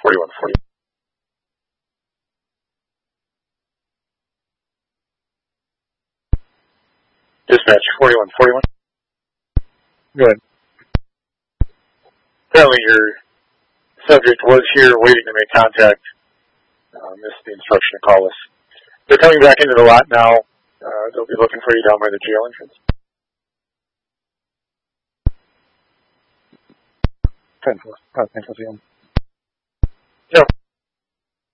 4140. Dispatch 4141. Go ahead. Apparently your subject was here waiting to make contact. Missed the instruction to call us. They're coming back into the lot now. They'll be looking for you down by the jail entrance. 10-4. Thanks for seeing. Yep.